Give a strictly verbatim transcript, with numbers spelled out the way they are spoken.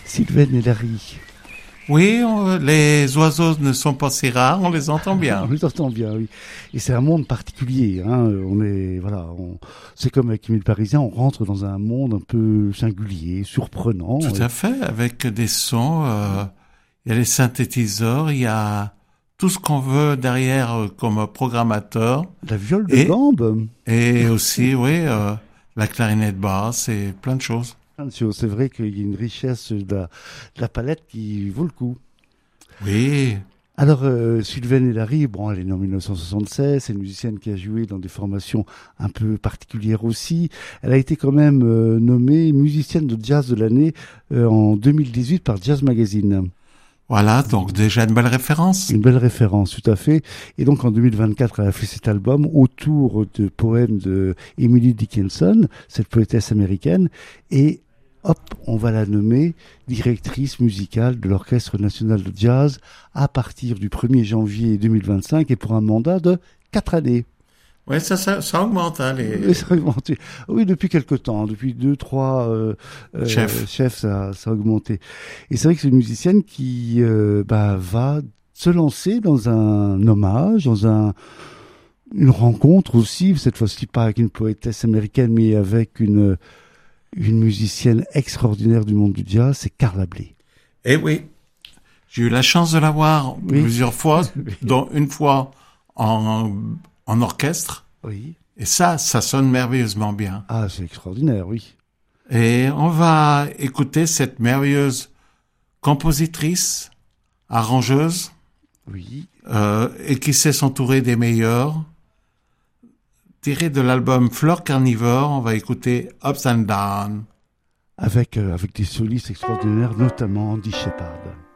Sylvain et Larry. Oui, on, les oiseaux ne sont pas si rares, on les entend bien. On les entend bien, oui. Et c'est un monde particulier. Hein. On est, voilà, on, c'est comme avec Émile Parisien, on rentre dans un monde un peu singulier, surprenant. Tout à fait, avec des sons. Euh, il y a les synthétiseurs, il y a tout ce qu'on veut derrière euh, comme programmateur. La viole de et, gambe. Et aussi, oui, euh, la clarinette basse et plein de choses. C'est vrai qu'il y a une richesse de la, de la palette qui vaut le coup. Oui. Alors, euh, Sylvain et Larry, bon, elle est née en dix-neuf cent soixante-seize, c'est une musicienne qui a joué dans des formations un peu particulières aussi. Elle a été quand même euh, nommée musicienne de jazz de l'année euh, en deux mille dix-huit par Jazz Magazine. Voilà, donc déjà une belle référence. Une belle référence, tout à fait. Et donc en deux mille vingt-quatre, elle a fait cet album autour de poèmes de Emily Dickinson, cette poétesse américaine, et hop, on va la nommer directrice musicale de l'Orchestre national de jazz à partir du premier janvier deux mille vingt-cinq et pour un mandat de quatre années. Oui, ça, ça, ça augmente. Hein, les... ça augmente. Oui, depuis quelque temps, depuis deux, trois euh, chefs, euh, chefs ça, ça a augmenté. Et c'est vrai que c'est une musicienne qui euh, bah, va se lancer dans un hommage, dans un une rencontre aussi, cette fois-ci pas avec une poétesse américaine, mais avec une une musicienne extraordinaire du monde du jazz, c'est Carla Bley. Eh oui, j'ai eu la chance de la voir oui. plusieurs fois, dont une fois en, en orchestre. Oui. Et ça, ça sonne merveilleusement bien. Ah, c'est extraordinaire, oui. Et on va écouter cette merveilleuse compositrice, arrangeuse, oui, euh, et qui sait s'entourer des meilleurs. Tiré de l'album Flore Carnivore, on va écouter Ups and Down. Avec, euh, avec des solistes extraordinaires, notamment Andy Shepard.